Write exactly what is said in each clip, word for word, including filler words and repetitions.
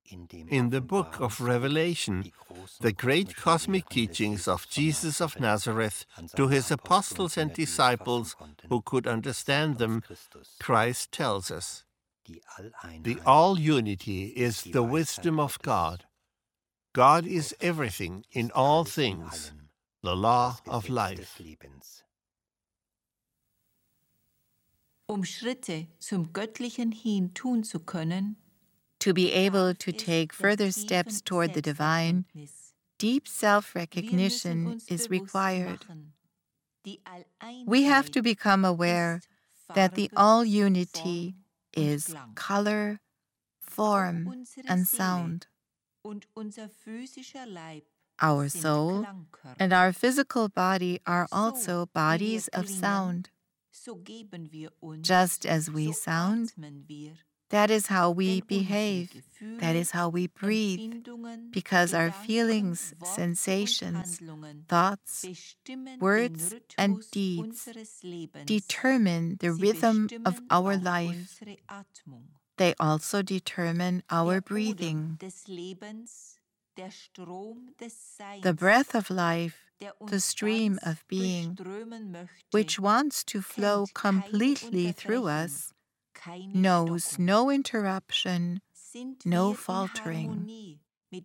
In the book of Revelation, the great cosmic teachings of Jesus of Nazareth to his apostles and disciples who could understand them, Christ tells us, the all-unity is the wisdom of God. God is everything in all things, the law of life. Um Schritte zum Göttlichen hin tun zu können, to be able to take further steps toward the divine, deep self-recognition is required. We have to become aware that the all-unity is color, form, and sound. Our soul and our physical body are also bodies of sound. Just as we sound, that is how we behave, that is how we breathe, because our feelings, sensations, thoughts, words, and deeds determine the rhythm of our life. They also determine our breathing. The breath of life, the stream of being, which wants to flow completely through us, knows no interruption, no faltering.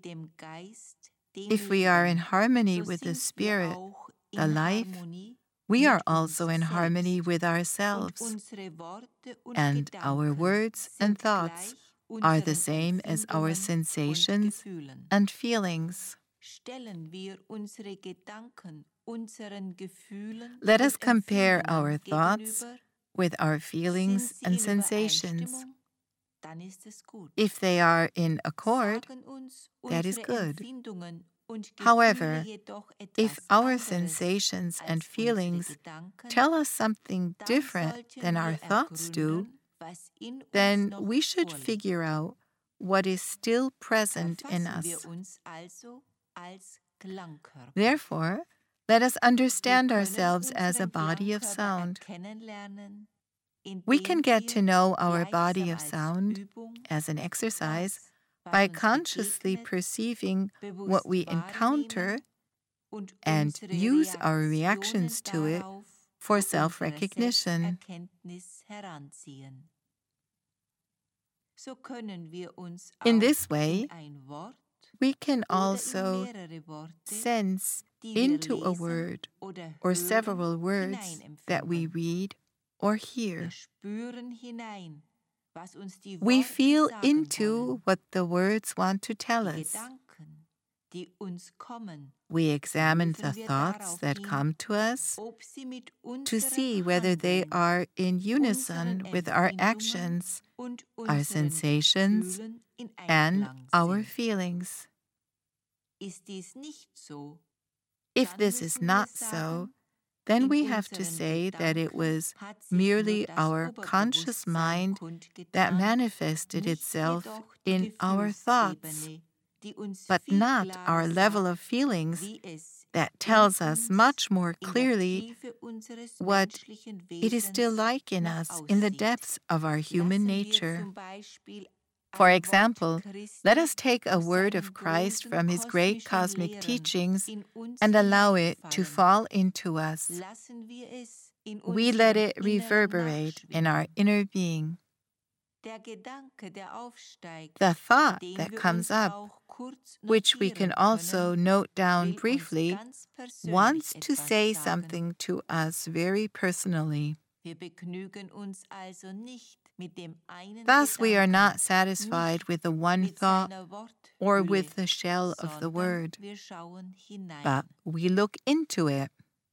If we are in harmony with the Spirit, the life, we are also in harmony with ourselves, and our words and thoughts are the same as our sensations and feelings. Let us compare our thoughts with our feelings and sensations. If they are in accord, that is good. However, if our sensations and feelings tell us something different than our thoughts do, then we should figure out what is still present in us. Therefore, let us understand ourselves as a body of sound. We can get to know our body of sound as an exercise by consciously perceiving what we encounter and use our reactions to it for self-recognition. In this way, we can also sense into a word or several words that we read or hear. We feel into what the words want to tell us. We examine the thoughts that come to us to see whether they are in unison with our actions, our sensations, and our feelings. If this is not so, then we have to say that it was merely our conscious mind that manifested itself in our thoughts, but not our level of feelings that tells us much more clearly what it is still like in us in the depths of our human nature. For example, let us take a word of Christ from his great cosmic teachings and allow it to fall into us. We let it reverberate in our inner being. The thought that comes up, which we can also note down briefly, wants to say something to us very personally. Thus, we are not satisfied with the one thought or with the shell of the word, but we look into it.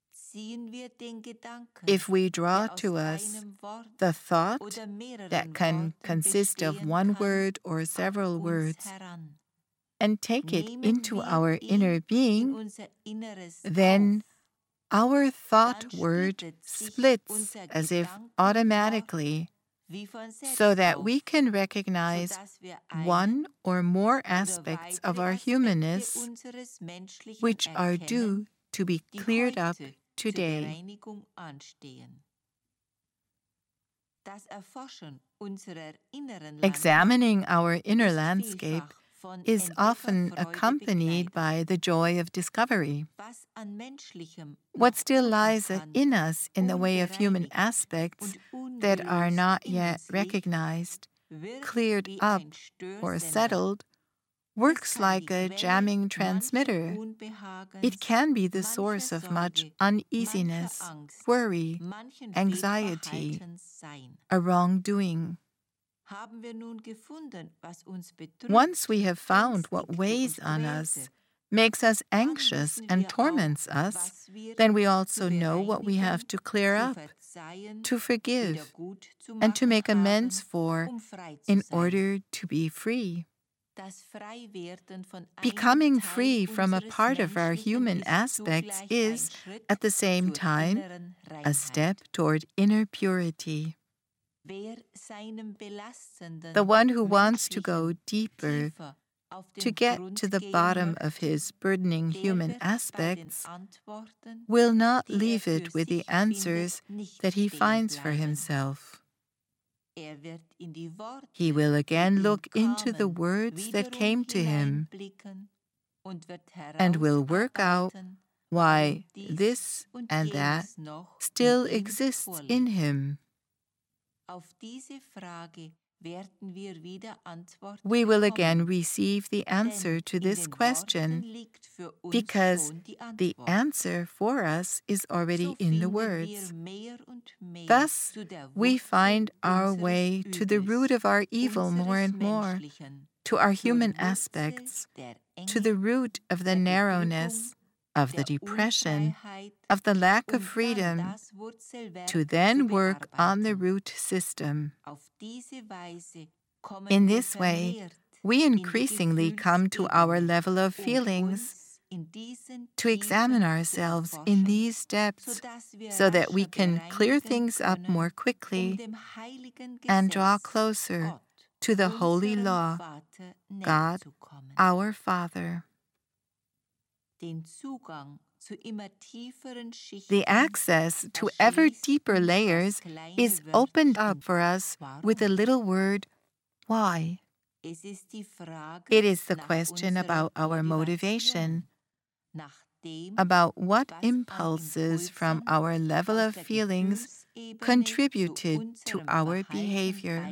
If we draw to us the thought that can consist of one word or several words and take it into our inner being, then our thought word splits as if automatically, so that we can recognize one or more aspects of our humanness which are due to be cleared up today. Examining our inner landscape is often accompanied by the joy of discovery. What still lies in us in the way of human aspects that are not yet recognized, cleared up, or settled, works like a jamming transmitter. It can be the source of much uneasiness, worry, anxiety, a wrongdoing. Once we have found what weighs on us, makes us anxious, and torments us, then we also know what we have to clear up, to forgive, and to make amends for in order to be free. Becoming free from a part of our human aspects is, at the same time, a step toward inner purity. The one who wants to go deeper, to get to the bottom of his burdening human aspects, will not leave it with the answers that he finds for himself. He will again look into the words that came to him and will work out why this and that still exists in him. We will again receive the answer to this question, because the answer for us is already in the words. Thus, we find our way to the root of our evil more and more, to our human aspects, to the root of the narrowness, of the depression, of the lack of freedom, to then work on the root system. In this way, we increasingly come to our level of feelings, to examine ourselves in these depths so that we can clear things up more quickly and draw closer to the holy law, God, our Father. The access to ever deeper layers is opened up for us with the little word, why? It is the question about our motivation, about what impulses from our level of feelings contributed to our behavior.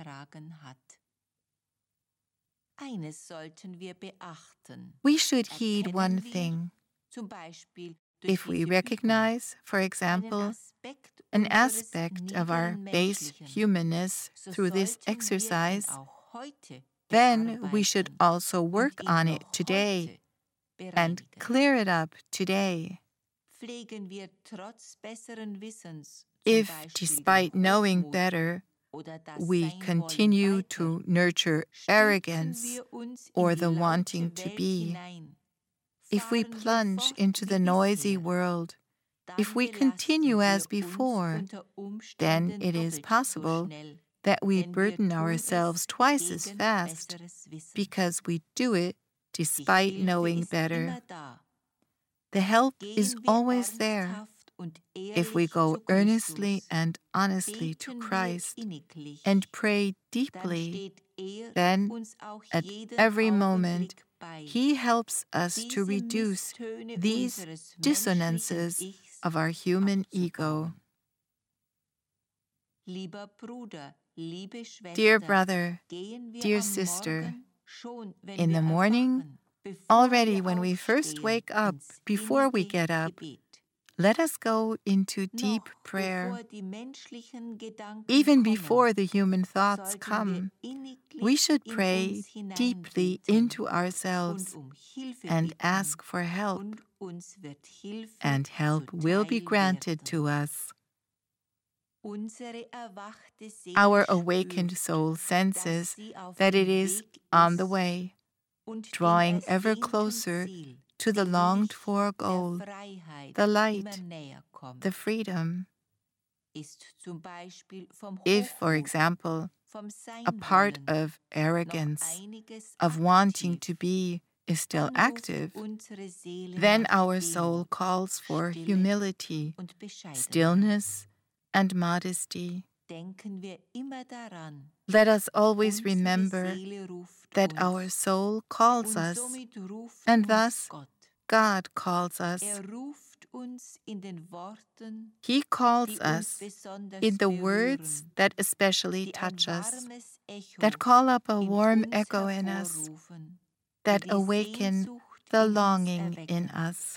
We should heed one thing. If we recognize, for example, an aspect of our base humanness through this exercise, then we should also work on it today and clear it up today. If, despite knowing better, we continue to nurture arrogance or the wanting to be, if we plunge into the noisy world, if we continue as before, then it is possible that we burden ourselves twice as fast because we do it despite knowing better. The help is always there. If we go earnestly and honestly to Christ and pray deeply, then at every moment He helps us to reduce these dissonances of our human ego. Dear brother, dear sister, in the morning, already when we first wake up, before we get up, let us go into deep prayer. Even before the human thoughts come, we should pray deeply into ourselves and ask for help, and help will be granted to us. Our awakened soul senses that it is on the way, drawing ever closer to the longed-for goal, the light, the freedom. If, for example, a part of arrogance, of wanting to be, is still active, then our soul calls for humility, stillness, and modesty. Let us always remember that our soul calls us, and thus God calls us. He calls us in the words that especially touch us, that call up a warm echo in us, that awaken the longing in us.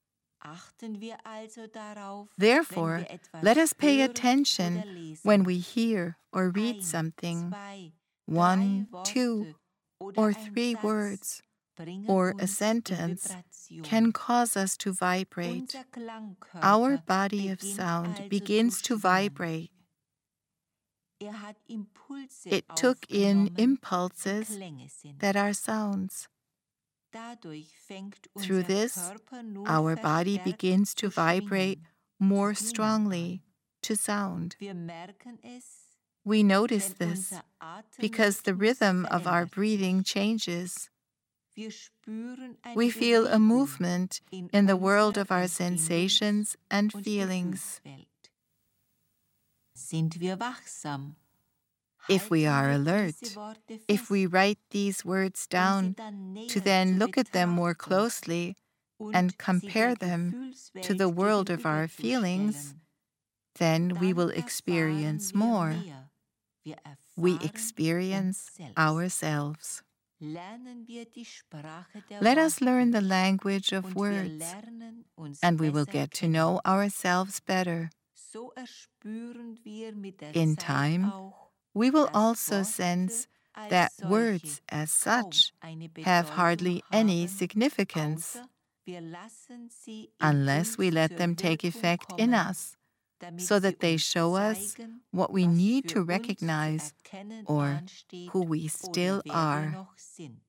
Therefore, let us pay attention when we hear or read something, one, two, or three words, or a sentence can cause us to vibrate. Our body of sound begins to vibrate. It took in impulses that are sounds. Through this, our body begins to vibrate more strongly to sound. We notice this because the rhythm of our breathing changes. We feel a movement in the world of our sensations and feelings. If we are alert, if we write these words down to then look at them more closely and compare them to the world of our feelings, then we will experience more. We experience ourselves. Let us learn the language of words, and we will get to know ourselves better. In time, we will also sense that words as such have hardly any significance unless we let them take effect in us, so that they show us what we need to recognize or who we still are.